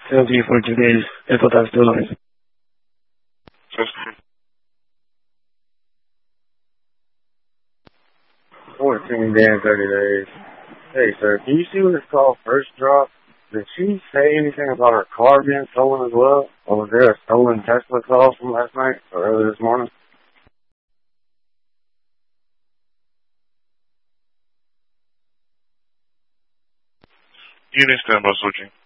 LG for today's Equitas Delays. 14 damn 30 days. Hey, sir, can you see what it's called first drop? Did she say anything about her car being stolen as well? Or was there a stolen Tesla call from last night or early this morning? Unit standby switching.